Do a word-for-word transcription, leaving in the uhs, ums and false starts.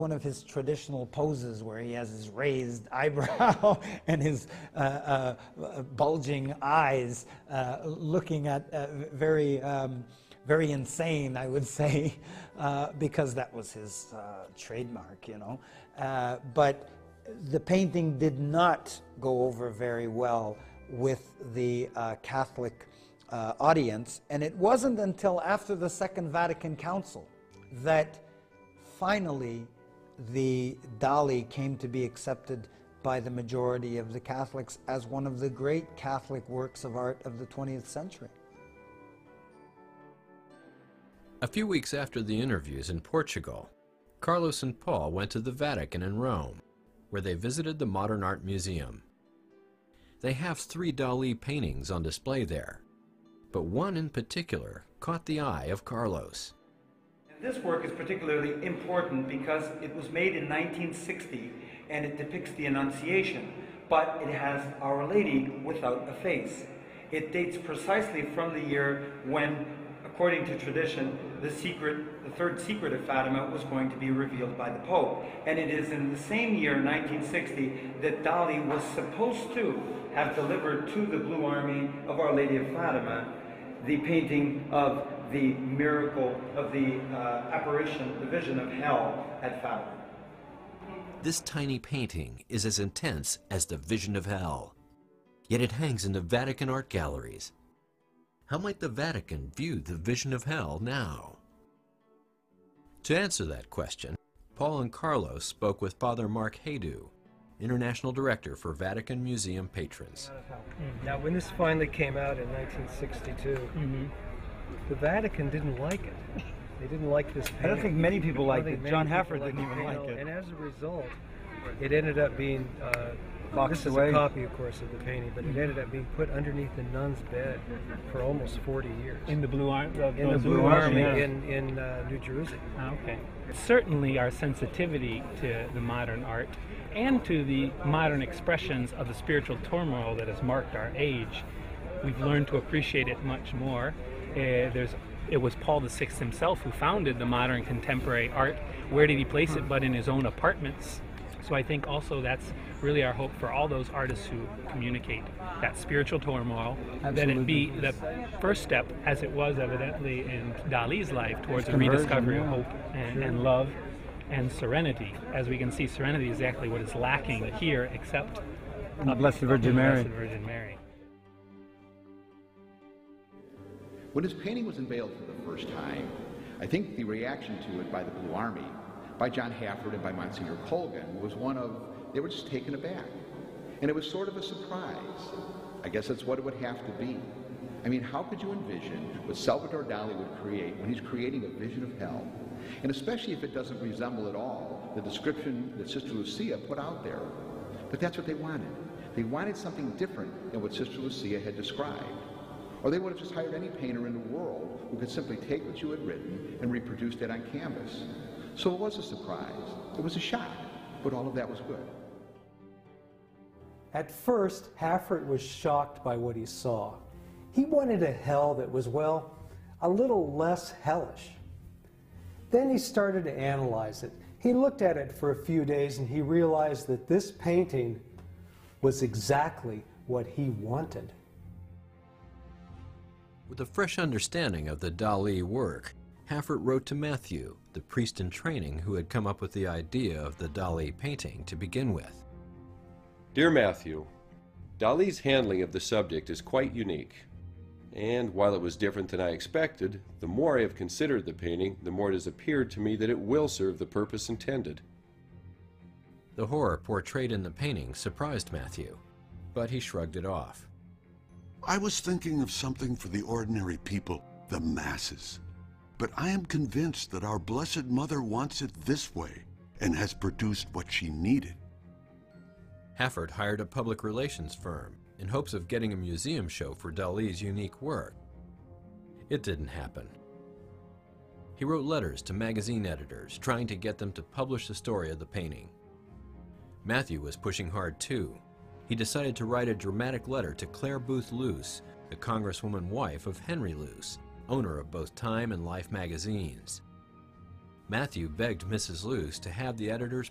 One of his traditional poses where he has his raised eyebrow and his uh, uh, bulging eyes uh, looking at uh, very, um, very insane, I would say, uh, because that was his uh, trademark, you know. Uh, but the painting did not go over very well with the uh, Catholic uh, audience, and it wasn't until after the Second Vatican Council that finally the Dali came to be accepted by the majority of the Catholics as one of the great Catholic works of art of the twentieth century. A few weeks after the interviews in Portugal, Carlos and Paul went to the Vatican in Rome, where they visited the Modern Art Museum. They have three Dali paintings on display there, but one in particular caught the eye of Carlos. This work is particularly important because it was made in nineteen sixty and it depicts the Annunciation, but it has Our Lady without a face. It dates precisely from the year when, according to tradition, the secret, the third secret of Fatima was going to be revealed by the Pope. And it is in the same year, nineteen sixty, that Dali was supposed to have delivered to the Blue Army of Our Lady of Fatima the painting of the miracle of the uh, apparition, the vision of hell at Fatima. This tiny painting is as intense as the vision of hell, yet it hangs in the Vatican art galleries. How might the Vatican view the vision of hell now? To answer that question, Paul and Carlos spoke with Father Mark Haydu, International Director for Vatican Museum Patrons. Now, when this finally came out in nineteen sixty-two, mm-hmm. the Vatican didn't like it. They didn't like this painting. I don't think many people liked it. John Hafford didn't even like it. And as a result, it ended up being, uh, boxed this away. is a copy, of course, of the painting, but it ended up being put underneath the nun's bed for almost forty years. In the Blue Army? In the Blue Army in, in uh, New Jersey. Okay. Certainly our sensitivity to the modern art and to the modern expressions of the spiritual turmoil that has marked our age, we've learned to appreciate it much more. Uh, there's, it was Paul the Sixth himself who founded the modern contemporary art. Where did he place it but in his own apartments? So I think also that's really our hope for all those artists who communicate that spiritual turmoil, Absolutely. that it be the first step, as it was evidently in Dali's life, towards a rediscovery of hope and, sure. and love and serenity. As we can see, serenity is exactly what is lacking here, except the Blessed Virgin Mary. Blessed Virgin Mary. When his painting was unveiled for the first time, I think the reaction to it by the Blue Army, by John Hafford and by Monsignor Colgan, was one of, they were just taken aback. And it was sort of a surprise. I guess that's what it would have to be. I mean, how could you envision what Salvador Dali would create when he's creating a vision of hell? And especially if it doesn't resemble at all the description that Sister Lucia put out there. But that's what they wanted. They wanted something different than what Sister Lucia had described. Or they would have just hired any painter in the world who could simply take what you had written and reproduce that on canvas. So it was a surprise. It was a shock, but all of that was good. At first, Hafford was shocked by what he saw. He wanted a hell that was, well, a little less hellish. Then he started to analyze it. He looked at it for a few days and he realized that this painting was exactly what he wanted. With a fresh understanding of the Dali work, Hafford wrote to Matthew, the priest in training who had come up with the idea of the Dali painting to begin with. Dear Matthew, Dali's handling of the subject is quite unique. And while it was different than I expected, the more I have considered the painting, the more it has appeared to me that it will serve the purpose intended. The horror portrayed in the painting surprised Matthew, but he shrugged it off. I was thinking of something for the ordinary people, the masses. But I am convinced that our Blessed Mother wants it this way and has produced what she needed. Hafford hired a public relations firm in hopes of getting a museum show for Dali's unique work. It didn't happen. He wrote letters to magazine editors trying to get them to publish the story of the painting. Matthew was pushing hard too. He decided to write a dramatic letter to Claire Booth Luce, the congresswoman wife of Henry Luce, owner of both Time and Life magazines. Matthew begged Missus Luce to have the editors